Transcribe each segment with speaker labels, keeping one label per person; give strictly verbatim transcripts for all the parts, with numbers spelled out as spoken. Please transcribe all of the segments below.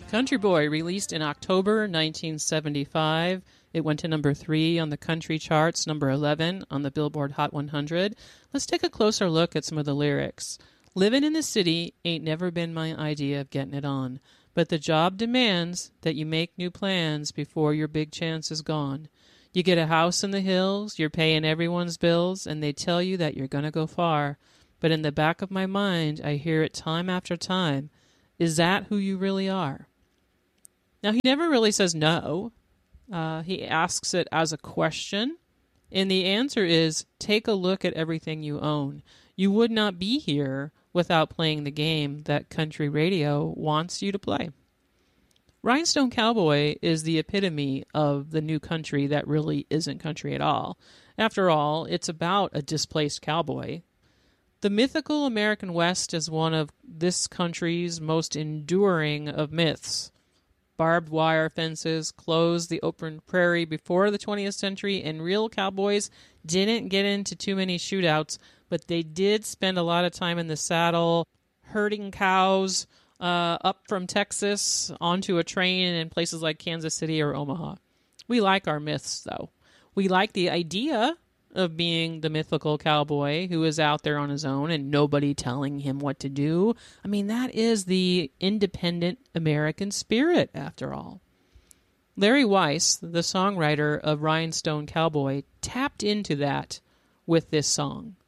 Speaker 1: Country Boy, released in October nineteen seventy-five. It went to number three on the country charts, number eleven on the Billboard Hot one hundred. Let's take a closer look at some of the lyrics. Living in the city ain't never been my idea of getting it on, but the job demands that you make new plans before your big chance is gone. You get a house in the hills, you're paying everyone's bills, and they tell you that you're going to go far. But in the back of my mind, I hear it time after time. Is that who you really are? Now, he never really says no. Uh, he asks it as a question. And the answer is, take a look at everything you own. You would not be here without playing the game that country radio wants you to play. Rhinestone Cowboy is the epitome of the new country that really isn't country at all. After all, it's about a displaced cowboy. The mythical American West is one of this country's most enduring of myths. Barbed wire fences closed the open prairie before the twentieth century, and real cowboys didn't get into too many shootouts, but they did spend a lot of time in the saddle, herding cows uh, up from Texas onto a train in places like Kansas City or Omaha. We like our myths, though. We like the idea of being the mythical cowboy who is out there on his own and nobody telling him what to do. I mean, that is the independent American spirit, after all. Larry Weiss, the songwriter of Rhinestone Cowboy, tapped into that with this song.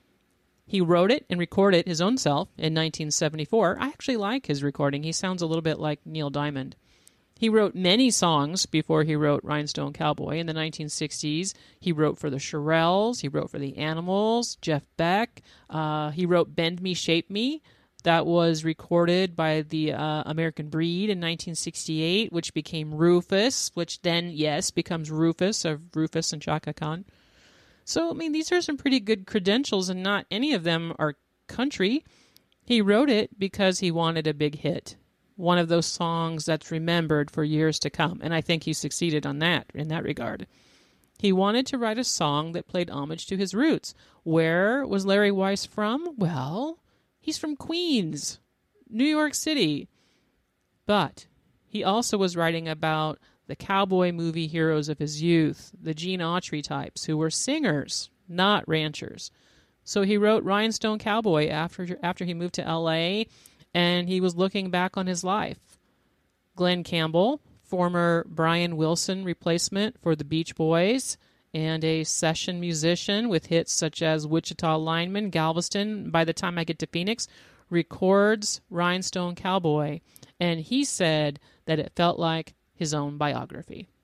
Speaker 1: He wrote it and recorded his own self in nineteen seventy-four. I actually like his recording. He sounds a little bit like Neil Diamond. He wrote many songs before he wrote Rhinestone Cowboy. In the nineteen sixties, he wrote for the Shirelles, he wrote for the Animals, Jeff Beck. Uh, he wrote Bend Me, Shape Me. That was recorded by the uh, American Breed in nineteen sixty-eight, which became Rufus, which then, yes, becomes Rufus of Rufus and Chaka Khan. So, I mean, these are some pretty good credentials, and not any of them are country. He wrote it because he wanted a big hit. One of those songs that's remembered for years to come, and I think he succeeded on that in that regard. He wanted to write a song that played homage to his roots. Where was Larry Weiss from? Well, he's from Queens, New York City. But he also was writing about the cowboy movie heroes of his youth, the Gene Autry types, who were singers, not ranchers. So he wrote Rhinestone Cowboy after after he moved to L A, and he was looking back on his life. Glenn Campbell, former Brian Wilson replacement for the Beach Boys, and a session musician with hits such as Wichita Lineman, Galveston, By the Time I Get to Phoenix, records Rhinestone Cowboy, and he said that it felt like his own biography.